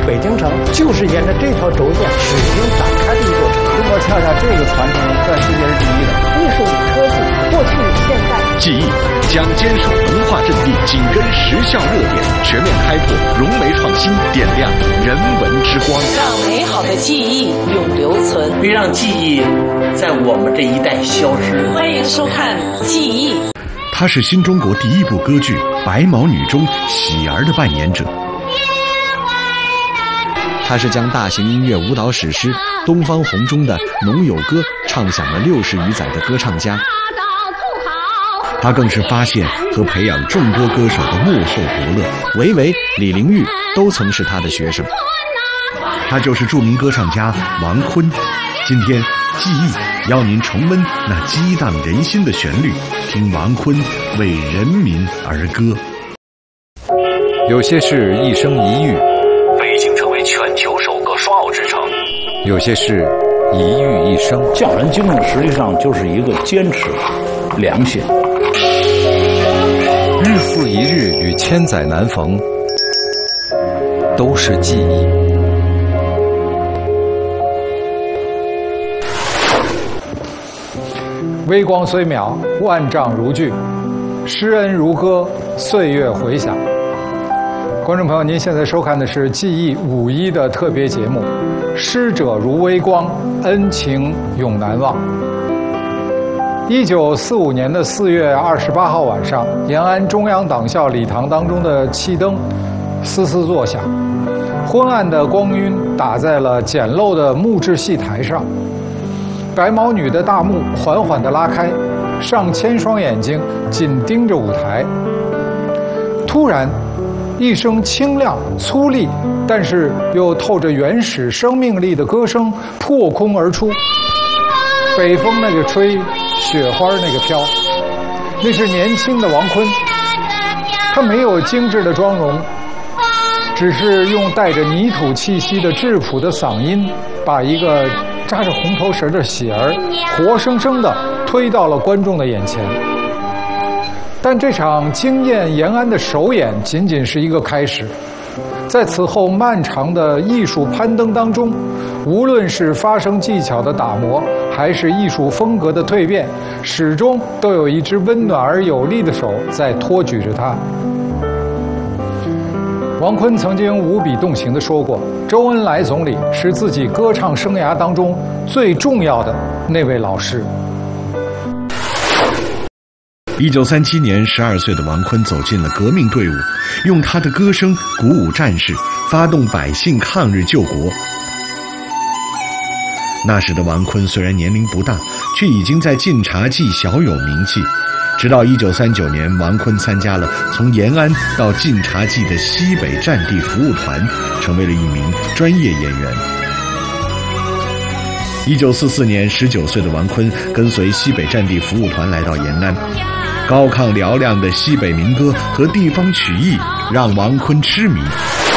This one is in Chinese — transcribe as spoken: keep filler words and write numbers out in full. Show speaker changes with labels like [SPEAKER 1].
[SPEAKER 1] 北京城就是沿着这条轴线始终展开的一座城。
[SPEAKER 2] 中国恰恰这个传承在世界是第一的。
[SPEAKER 3] 艺术与科技，过去与现在。
[SPEAKER 4] 记忆将坚守文化阵地，紧跟时效热点，全面开拓融媒创新，点亮人文之光，
[SPEAKER 5] 让美好的记忆永留存，
[SPEAKER 6] 别让记忆在我们这一代消失。
[SPEAKER 5] 欢迎收看《记忆》。
[SPEAKER 4] 她是新中国第一部歌剧《白毛女》中喜儿的扮演者。他是将大型音乐舞蹈史诗《东方红》中的《农友歌》唱响了六十余载的歌唱家。他更是发现和培养众多歌手的幕后伯乐，韦唯、李玲玉都曾是他的学生。他就是著名歌唱家王昆。今天记忆邀您重温那激荡人心的旋律，听王昆为人民而歌。
[SPEAKER 7] 有些事一生一遇，
[SPEAKER 8] 北京成为全球首个双奥之城；
[SPEAKER 7] 有些事一遇一生。
[SPEAKER 2] 匠人精神实际上就是一个坚持、良心。
[SPEAKER 7] 日复一日与千载难逢，都是记忆。
[SPEAKER 9] 微光虽渺，万丈如炬；施恩如歌，岁月回响。观众朋友，您现在收看的是记忆五一的特别节目《师者如微光，恩情永难忘》。一九四五年的四月二十八号晚上，延安中央党校礼堂当中的气灯嘶嘶作响，昏暗的光晕打在了简陋的木质戏台上。白毛女的大幕缓缓地拉开，上千双眼睛紧盯着舞台。突然，一声清亮、粗粝，但是又透着原始生命力的歌声破空而出。北风那个吹，雪花那个飘，那是年轻的王昆。他没有精致的妆容，只是用带着泥土气息的质朴的嗓音，把一个扎着红头绳的喜儿活生生地推到了观众的眼前。但这场惊艳延安的首演仅仅是一个开始，在此后漫长的艺术攀登当中，无论是发声技巧的打磨，还是艺术风格的蜕变，始终都有一只温暖而有力的手在托举着他。王昆曾经无比动情地说过，周恩来总理是自己歌唱生涯当中最重要的那位老师。
[SPEAKER 4] 一九三七年，十二岁的王昆走进了革命队伍，用他的歌声鼓舞战士，发动百姓抗日救国。那时的王昆虽然年龄不大，却已经在晋察冀小有名气。直到一九三九年，王昆参加了从延安到晋察冀的西北战地服务团，成为了一名专业演员。一九四四年，十九岁的王昆跟随西北战地服务团来到延安，高亢嘹亮的西北民歌和地方曲艺让王昆痴迷。